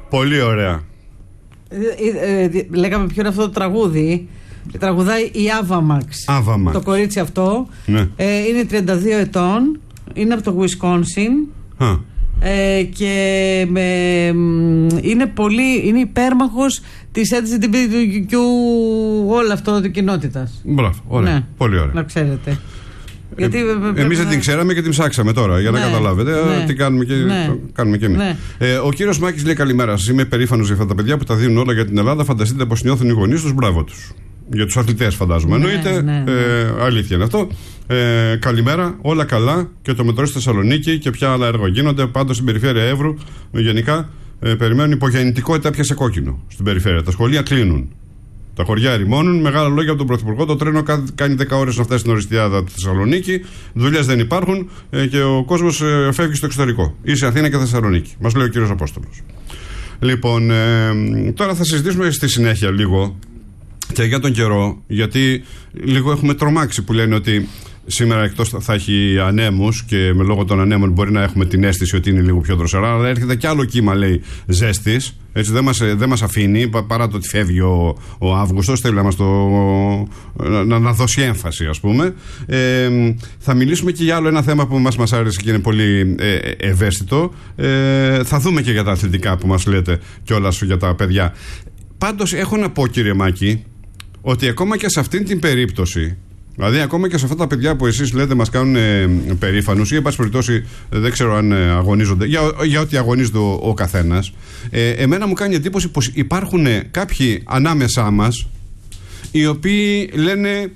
Πολύ ωραία. Λέγαμε ποιο είναι αυτό το τραγούδι. Τραγουδάει η Ava Max. Το κορίτσι αυτό. Ναι. Είναι 32 ετών. Είναι από το Wisconsin. Και είναι υπέρμαχος της LGBTQ όλα αυτό της κοινότητας. Μπράβο, ωραία. Ναι. Πολύ ωραία. Να ξέρετε. Εμείς δεν την ξέραμε και την ψάξαμε τώρα για να καταλάβετε τι κάνουμε και εμείς. Ο κύριος Μάκης λέει: καλημέρα σας. Είμαι περήφανος για αυτά τα παιδιά που τα δίνουν όλα για την Ελλάδα. Φανταστείτε πως νιώθουν οι γονείς τους. Μπράβο τους. Για τους αθλητές, φαντάζομαι. Εννοείται. Αλήθεια είναι αυτό. Καλημέρα, όλα καλά. Και το μετρό στη Θεσσαλονίκη και ποια άλλα έργα γίνονται. Πάντως στην περιφέρεια Εύρου, γενικά, περιμένουν υπογεννητικότητα πια σε κόκκινο στην περιφέρεια. Τα σχολεία κλείνουν. Τα χωριά ερημώνουν. Μεγάλα λόγια από τον Πρωθυπουργό. Το τρένο κάνει 10 ώρες να φτάσει στην Οριστιάδα τη Θεσσαλονίκη. Δουλειές δεν υπάρχουν και ο κόσμος φεύγει στο εξωτερικό. Ή σε Αθήνα και Θεσσαλονίκη. Μας λέει ο κύριος Απόστολος. Λοιπόν, τώρα θα συζητήσουμε στη συνέχεια λίγο και για τον καιρό, γιατί λίγο έχουμε τρομάξει που λένε ότι σήμερα εκτός θα έχει ανέμους και με λόγω των ανέμων μπορεί να έχουμε την αίσθηση ότι είναι λίγο πιο δροσερά, αλλά έρχεται κι άλλο κύμα, λέει, ζέστης. Έτσι δεν μας αφήνει, παρά το ότι φεύγει ο Αύγουστος, θέλει να δώσει έμφαση, ας πούμε. Θα μιλήσουμε και για άλλο ένα θέμα που μας άρεσε και είναι πολύ ευαίσθητο. Θα δούμε και για τα αθλητικά που μας λέτε κιόλας για τα παιδιά. Πάντως έχω να πω, κύριε Μάκη, ότι ακόμα και σε αυτήν την περίπτωση, δηλαδή ακόμα και σε αυτά τα παιδιά που εσείς λέτε μας κάνουν περήφανους ή εν πάση περιπτώσει δεν ξέρω αν αγωνίζονται, για ό,τι αγωνίζεται ο καθένας, εμένα μου κάνει εντύπωση πως υπάρχουν κάποιοι ανάμεσά μας οι οποίοι λένε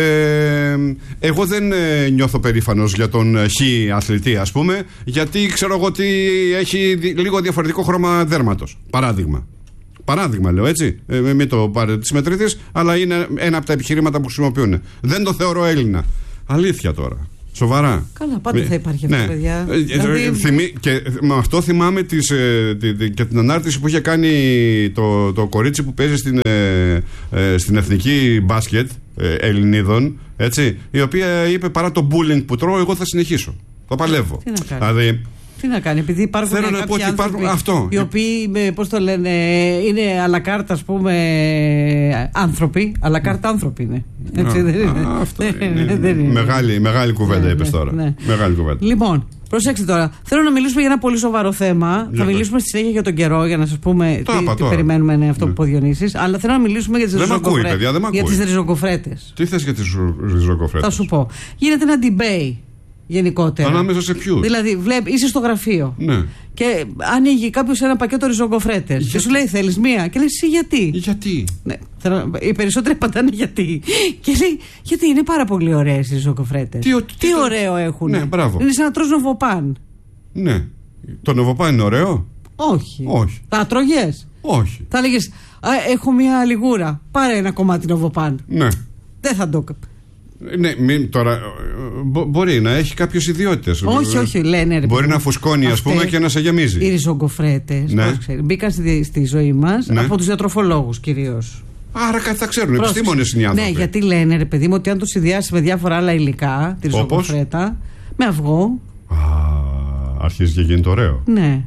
εγώ δεν νιώθω περήφανος για τον χ αθλητή, ας πούμε, γιατί ξέρω εγώ ότι έχει λίγο διαφορετικό χρώμα δέρματος, Παράδειγμα λέω, έτσι. Μην το πάρετε της μετρητής, αλλά είναι ένα από τα επιχειρήματα που χρησιμοποιούν. Δεν το θεωρώ Έλληνα. Αλήθεια τώρα. Σοβαρά. Καλά, πάντα θα υπάρχει αυτό, παιδιά. Και με αυτό θυμάμαι και την ανάρτηση που είχε κάνει το κορίτσι που παίζει στην εθνική μπάσκετ Ελληνίδων, έτσι, η οποία είπε: παρά το bullying που τρώω, εγώ θα συνεχίσω. Το παλεύω. Τι να κάνει, επειδή υπάρχουν κάποιοι άνθρωποι οι οποίοι, πώς το λένε, είναι αλακάρτ, ας πούμε, άνθρωποι. Αλακάρτ άνθρωποι είναι. Έτσι δεν είναι? Αυτό είναι. Μεγάλη κουβέντα είπες τώρα. Μεγάλη κουβέντα. Λοιπόν, προσέξτε τώρα. Θέλω να μιλήσουμε για ένα πολύ σοβαρό θέμα. Θα μιλήσουμε στη συνέχεια για τον καιρό, για να σας πούμε τι περιμένουμε, αυτό που είπε ο Διονύσης. Αλλά θέλω να μιλήσουμε για τις ριζοκοφρέτες. Τι θες για τις ριζοκοφρέτες? Θα σου πω. Γίνεται ένα debate. Γενικότερα. Ανάμεσα σε ποιους? Δηλαδή, είσαι στο γραφείο. Ναι. Και ανοίγει κάποιος ένα πακέτο ριζοκοφρέτες. Και σου λέει: θέλεις μία? Και λες: εσύ γιατί? Γιατί? Ναι, οι περισσότεροι πατάνε γιατί. Και λέει: γιατί είναι πάρα πολύ ωραίες οι ριζοκοφρέτες. Τι ωραίο έχουν. Ναι, μπράβο. Είναι σαν να τρως νοβοπάν. Ναι. Το νοβοπάν είναι ωραίο? Όχι. Τα τρώγες? Όχι. Θα έλεγες: έχω μία λιγούρα. Πάρε ένα κομμάτι νοβοπάν. Ναι. Δεν θα το. Ναι, τώρα μπορεί να έχει κάποιες ιδιότητες. Όχι, λένε. Μπορεί να φουσκώνει, ας πούμε, και να σε γεμίζει. Οι ριζογκοφρέτες μπήκαν στη ζωή μας από τους διατροφολόγους κυρίως. Άρα κάτι θα ξέρουν, επιστήμονες είναι οι άνθρωποι. Ναι, γιατί λένε, ρε παιδί μου, ότι αν το συνδυάσει με διάφορα άλλα υλικά, τη ριζογκοφρέτα, με αυγό. Αρχίζει και γίνεται ωραίο. Ναι.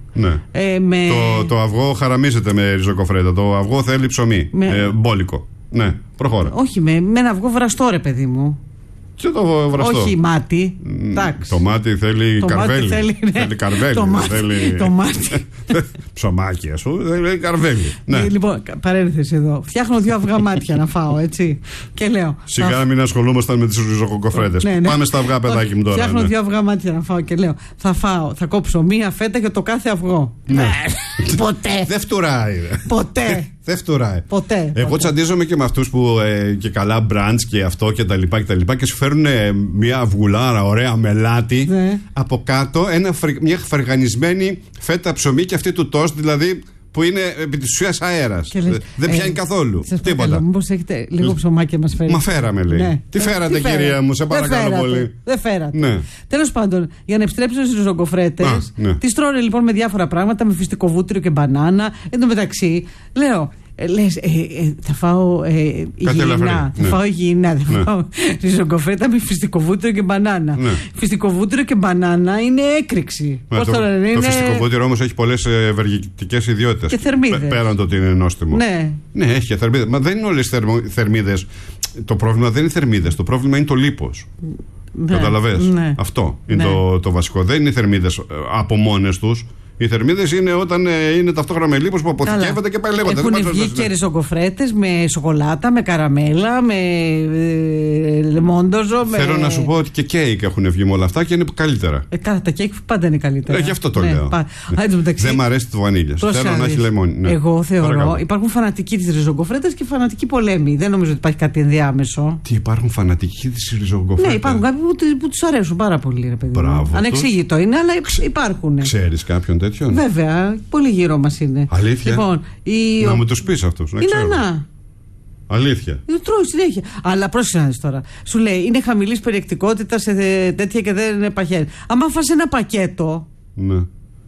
Το αυγό χαραμίζεται με ριζοκοφρέτα. Το αυγό θέλει ψωμί. Μπόλικο. Ναι, προχώρα. Όχι, με ένα αυγό βραστό, ρε παιδί μου. Και το βραστό. Όχι μάτι. Το μάτι θέλει καρβέλι. Θέλει καρβέλι. Το μάτι. Ψωμάκι, ας πούμε, θέλει καρβέλι. Λοιπόν, παρένθεση εδώ. Φτιάχνω 2 αυγά μάτια να φάω, έτσι. Και λέω: σιγά μην ασχολούμασταν με τις ριζοκοφρέτες. Πάμε στα αυγά, παιδάκι μου τώρα. Φτιάχνω 2 αυγά μάτια να φάω και λέω: θα κόψω μία φέτα για το κάθε αυγό. Ποτέ. Δεν φτουράει. Ποτέ. Δεν φτουράει. Ποτέ. Εγώ τσαντίζομαι και με αυτούς που και καλά branch και αυτό και τα λοιπά και σου φέρουν μια αυγουλάρα ωραία με λάτι. Από κάτω μια φαργανισμένη φέτα ψωμί και αυτή του τόστ, δηλαδή, που είναι επί της ουσίας αέρας. Δεν πιάνει καθόλου. Τίποτα. Μήπως έχετε λίγο ψωμάκι μας φέρει? Μα φέραμε, λέει. Ναι. Τι φέρατε, κυρία μου, σε παρακαλώ πολύ. Δεν φέρατε. Ναι. Τέλος πάντων, για να επιστρέψω στις ριζογκοφρέτες, τις τρώνε λοιπόν με διάφορα πράγματα, με φυστικό βούτυρο και μπανάνα. Εν τω μεταξύ, λέω, Λες, θα φάω υγιεινά. Θα φάω υγιεινά. Θα φάω ριζογκοφρέτα με φιστικοβούτυρο και μπανάνα. Φιστικοβούτυρο και μπανάνα είναι έκρηξη. Το φιστικοβούτυρο όμως έχει πολλές ευεργετικές ιδιότητες. Και θερμίδες. Πέραν το ότι είναι νόστιμο. Ναι, έχει και θερμίδες. Μα δεν είναι όλες οι θερμίδες. Το πρόβλημα δεν είναι οι θερμίδες. Το πρόβλημα είναι το λίπος. Καταλαβες. Αυτό είναι το βασικό. Δεν είναι οι θερμίδες από μόνες τους. Οι θερμίδες είναι όταν είναι ταυτόχρονα με λίπος που αποθηκεύεται και πάει λέγοντας. Έχουν βγει και ριζογκοφρέτες με σοκολάτα, με καραμέλα, με λεμόντοζο. Θέλω να σου πω ότι και κέικ έχουν βγει με όλα αυτά και είναι καλύτερα. Τα κέικ πάντα είναι καλύτερα. Γι' αυτό το λέω. Δεν μ' αρέσει το βανίλια. Θέλω να έχει λεμόνι. Εγώ θεωρώ υπάρχουν φανατικοί της ριζογκοφρέτας και φανατικοί πολέμοι. Δεν νομίζω ότι υπάρχει κάτι ενδιάμεσο. Τι υπάρχουν φανατικοί της ριζογκοφρέτας? Ναι, υπάρχουν κάποιοι που τους αρέσουν πάρα πολύ, ρε παιδί. Ανεξήγητο είναι, αλλά υπάρχουν. Ξέρεις κάποιον? Βέβαια, πολύ γύρω μας είναι. Αλήθεια. Λοιπόν, να μου τους πεις αυτούς. Είναι αλήθεια. Τρώει συνέχεια. Αλλά πρόσεχε να δεις τώρα. Σου λέει είναι χαμηλής περιεκτικότητα σε τέτοια και δεν είναι παχαίνει. Αν φας ένα πακέτο. Ναι.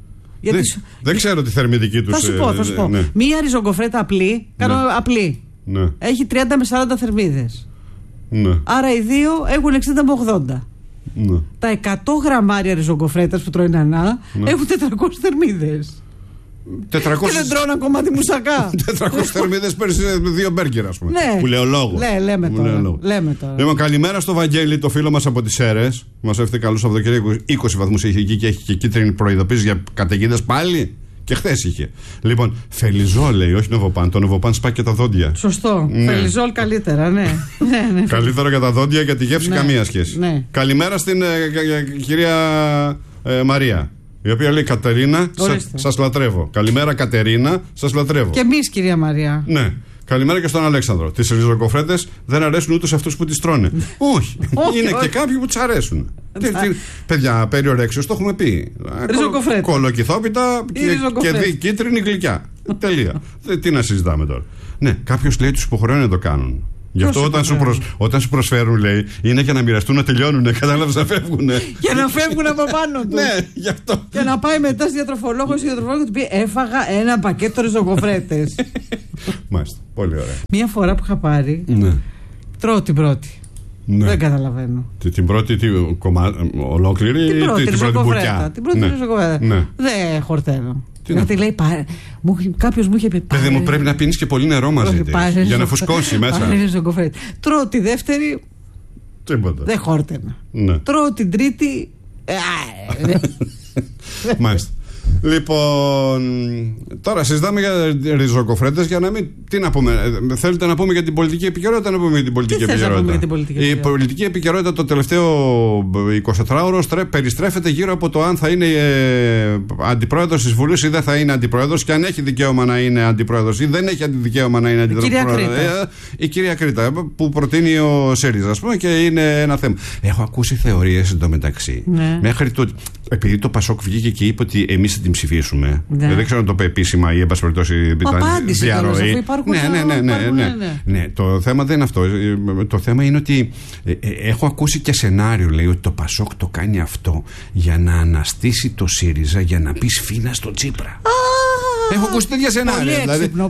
Δεν ξέρω τη θερμιδική τους. Θα σου πω. Ναι. Μία ριζογκοφρέτα απλή. Κάνω απλή. Ναι. Έχει 30 με 40 θερμίδες. Ναι. Άρα οι δύο έχουν 60 με 80. Ναι. Τα 100 γραμμάρια ριζογκοφρέτας που τρώει νανά έχουν 400 θερμίδες. 400... Και δεν τρώω ένα κομμάτι μουσακά. 400 θερμίδες παίρνει 2 μπέργκερ, ας πούμε. Ναι. Που λέω λόγο. Λέμε τώρα. Λοιπόν, καλημέρα στο Βαγγέλη, το φίλο μας από τις Σέρρες. Μας έφυγε καλό Σαββατοκύριακο. 20 βαθμούς είχε εκεί και έχει και κίτρινη προειδοποίηση για καταιγίδες πάλι. Και χθες είχε. Λοιπόν, Φελιζόλ λέει, όχι Νοβοπάν. Το Νοβοπάν σπάει και τα δόντια. Σωστό. Ναι. Φελιζόλ καλύτερα, ναι. Καλύτερα για τα δόντια, για τη γεύση καμία σχέση. Ναι. Καλημέρα στην κυρία Μαρία. Η οποία λέει Κατερίνα, σας λατρεύω. Καλημέρα Κατερίνα, σας λατρεύω. Και εμείς κυρία Μαρία. Ναι. Καλημέρα και στον Αλέξανδρο. Τις ριζογκοφρέτες δεν αρέσουν ούτε σε αυτούς που τις τρώνε. Όχι. Είναι και κάποιοι που τις αρέσουν. Παιδιά, περιορέξεως το έχουμε πει. Ριζογκοφρέτα. Κολοκυθόπιτα και κίτρινη γλυκιά. Τελεία. Τι να συζητάμε τώρα. Ναι, κάποιος λέει τους υποχρεώνει να το κάνουν. Γι' αυτό όταν σου προσφέρουν, λέει, είναι για να μοιραστούν, να τελειώνουν. Κατάλαβες, να φεύγουν. Για να φεύγουν από πάνω του. Ναι, γι' αυτό. Και να πάει μετά στη διατροφολόγο ή διατροφολόγο του πει: έφαγα ένα πακέτο ριζογκοφρέτες. Μάλιστα. Πολύ ωραία. Μία φορά που είχα πάρει, τρώω την πρώτη. Ναι. Δεν καταλαβαίνω. Την πρώτη ολόκληρη ή την πρώτη μπουκιά? Την πρώτη ριζογκοφρέτα. Δεν χορταίνω. Γιατί λέει, κάποιος μου είχε πει. Παιδί μου, πρέπει να πίνεις και πολύ νερό μαζί της για να φουσκώσει μέσα. Τρώω τη δεύτερη. Τίποτα. Δεν χόρτενα. Τρώω την τρίτη. Μάλιστα. Λοιπόν, τώρα συζητάμε για ριζογκοφρέτες για να μην. Τι να πούμε, θέλετε να πούμε για την πολιτική επικαιρότητα, να πούμε για την πολιτική επικαιρότητα? Η πολιτική επικαιρότητα το τελευταίο 24ωρο περιστρέφεται γύρω από το αν θα είναι αντιπρόεδρος της Βουλής ή δεν θα είναι αντιπρόεδρος, και αν έχει δικαίωμα να είναι αντιπρόεδρος ή δεν έχει δικαίωμα να είναι αντιπρόεδρος. Η κυρία Κρήτα που προτείνει ο ΣΥΡΙΖΑ, ας πούμε, και είναι ένα θέμα. Έχω ακούσει θεωρίες εντωμεταξύ. Μέχρι το. Επειδή το Πασόκ βγήκε και είπε ότι εμείς θα την ψηφίσουμε. Δεν ξέρω αν το είπε επίσημα ή εν πάση περιπτώσει διαρροή. Ναι. Το θέμα δεν είναι αυτό. Το θέμα είναι ότι έχω ακούσει και σενάριο, λέει, ότι το Πασόκ το κάνει αυτό για να αναστήσει το ΣΥΡΙΖΑ, για να πει σφίνα στο Τσίπρα. Έχω ακούσει τέτοια σενάρια.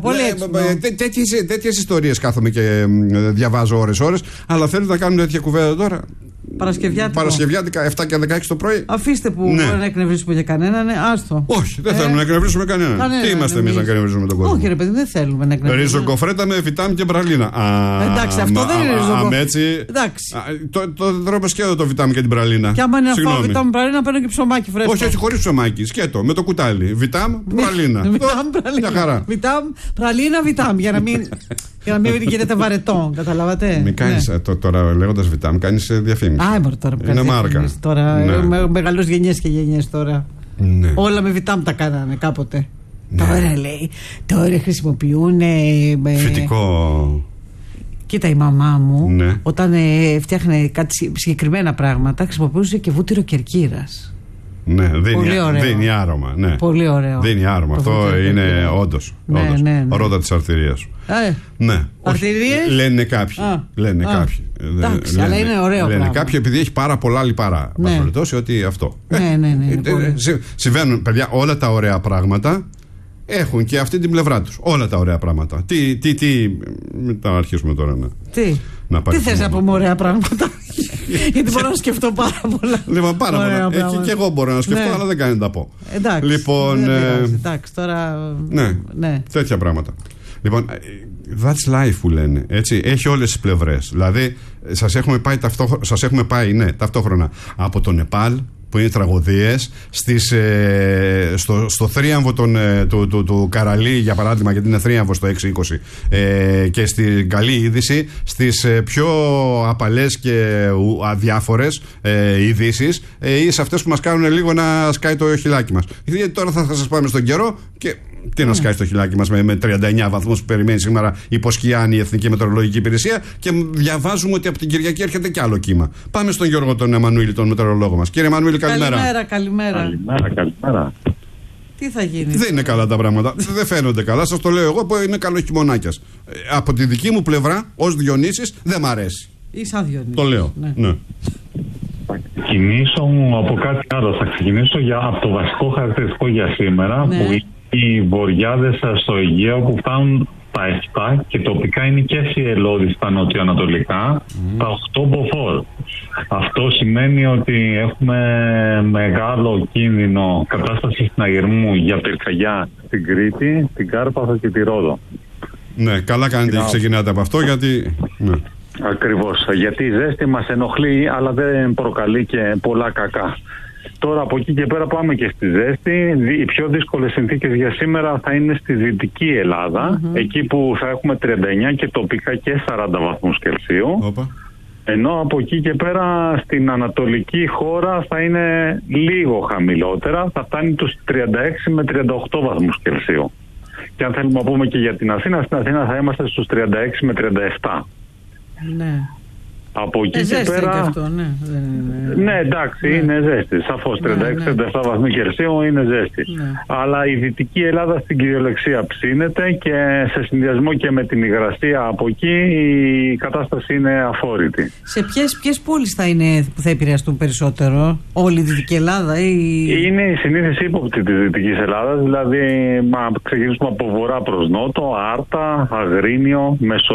Τέτοιες ιστορίες κάθομαι και διαβάζω ώρες. Αλλά θέλετε να κάνουμε τέτοια κουβέντα τώρα? Παρασκευιάτικα 7 και 16 το πρωί. Αφήστε που δεν εκνευρίσουμε για κανέναν, άστο. Όχι, δεν θέλουμε να εκνευρίσουμε κανέναν. Τι είμαστε εμείς να εκνευρίσουμε τον κόσμο? Όχι, ρε παιδί, δεν θέλουμε να εκνευρίσουμε. Ριζογκοφρέτα με βιτάμιν και πραλίνα. Εντάξει, αυτό δεν είναι ριζογκοφρέτα. Εντάξει. Το τρώμε σκέτο το βιτάμιν και την πραλίνα. Και άμα είναι να φάω βιτάμιν πραλίνα, παίρνω και ψωμάκι φρέσκο. Όχι, χωρίς ψωμάκι. Σκέτο με το κουτάλι. Βιτάμιν πραλίνα. Βιτάμιν πραλίνα, βιτάμιν. Για να μην γίνεται βαρετό, καταλάβατε. Μην κάνεις τώρα, λέγοντας βιτάμιν, κάνεις διαφήμιση. Τώρα που είναι μάρκα. Τώρα, μεγαλούς γενιές και γενιές τώρα. Ναι. Όλα με βιτάμ τα κάνανε κάποτε. Ναι. Τώρα λέει, τώρα χρησιμοποιούν. Φυτικό. Κοίτα, η μαμά μου, όταν φτιάχνε κάτι συγκεκριμένα πράγματα, χρησιμοποιούσε και βούτυρο κερκύρας. Ναι, δίνει άρωμα. Ναι. Πολύ ωραίο. Δίνει άρωμα. Αυτό είναι όντως. Ρότα της αρτηρίας σου. Ναι. Αρτηρίες. Λένε κάποιοι. Εντάξει, αλλά είναι ωραίο. Λένε κάποιοι επειδή έχει πάρα πολλά λιπαρά. Μας ρωτώσει ότι αυτό. Ναι. Συμβαίνουν, παιδιά, όλα τα ωραία πράγματα έχουν και αυτή την πλευρά τους. Όλα τα ωραία πράγματα. Μην τα αρχίσουμε τώρα Τι θες να πούμε ωραία πράγματα? Γιατί μπορώ να σκεφτώ πάρα πολλά. Λοιπόν, πάρα πολλά. Και εγώ μπορώ να σκεφτώ, αλλά δεν κάνει να τα πω. Εντάξει. Εντάξει, τώρα. Ναι, τέτοια πράγματα. Λοιπόν, that's life που λένε. Έτσι, έχει όλες τις πλευρές. Δηλαδή, σας έχουμε πάει ταυτόχρονα από το Νεπάλ, που είναι τραγωδίες, στο θρίαμβο του Καραλί, για παράδειγμα, γιατί είναι θρίαμβο στο 620, και στην καλή είδηση, στις πιο απαλές και αδιάφορες ειδήσεις, ή σε αυτές που μας κάνουν λίγο να σκάει το χιλάκι μας. Γιατί τώρα θα σας πάμε στον καιρό και τι να σκάει στο χιλάκι μας με 39 βαθμούς που περιμένει σήμερα υποσκιάνει η Εθνική Μετεωρολογική Υπηρεσία, και διαβάζουμε ότι από την Κυριακή έρχεται κι άλλο κύμα. Πάμε στον Γιώργο τον Εμμανουήλ, τον μετεωρολόγο μας. Κύριε Εμμανουήλ, καλημέρα. Καλημέρα. Τι θα γίνει? Δεν είναι καλά τα πράγματα. Δεν φαίνονται καλά. Σας το λέω εγώ που είμαι καλοχειμωνάκιας. Από τη δική μου πλευρά, ως Διονύσης, δεν μ' αρέσει. Ή σαν Διονύσης. Το λέω. Ναι. Θα ξεκινήσω από κάτι άλλο. Θα ξεκινήσω από το βασικό χαρακτηριστικό για σήμερα, που είναι οι βοριάδες στο Αιγαίο που φτάνουν τα 7 και τοπικά είναι και Σιελώδη στα νοτιοανατολικά, τα 8 μποφόρ. Αυτό σημαίνει ότι έχουμε μεγάλο κίνδυνο κατάσταση συναγερμού για πυρκαγιά στην Κρήτη, την Κάρπαθο και τη Ρόδο. Ναι, καλά κάνετε και ξεκινάτε από αυτό, γιατί... Ναι. Ακριβώς, γιατί η ζέστη μας ενοχλεί, αλλά δεν προκαλεί και πολλά κακά. Τώρα από εκεί και πέρα πάμε και στη ζέστη. Οι πιο δύσκολες συνθήκες για σήμερα θα είναι στη Δυτική Ελλάδα, εκεί που θα έχουμε 39 και τοπικά και 40 βαθμούς Κελσίου. Ενώ από εκεί και πέρα στην ανατολική χώρα θα είναι λίγο χαμηλότερα, θα φτάνει τους 36 με 38 βαθμούς Κελσίου. Και αν θέλουμε να πούμε και για την Αθήνα, στην Αθήνα θα είμαστε στους 36 με 37. Ναι. Από εκεί και πέρα. Και αυτό, ναι, εντάξει, είναι ζέστη. Σαφώς 36-37 βαθμοί Κελσίου είναι ζέστη. Ναι. Αλλά η Δυτική Ελλάδα στην κυριολεξία ψήνεται, και σε συνδυασμό και με την υγρασία από εκεί η κατάσταση είναι αφόρητη. Σε ποιες πόλεις θα είναι που θα επηρεαστούν περισσότερο? Όλη η Δυτική Ελλάδα Είναι η συνήθιση ύποπτη της Δυτικής Ελλάδας, δηλαδή ξεκινήσουμε από βορρά προς νότο, Άρτα, Αγρίνιο, Μεσολόγγιο.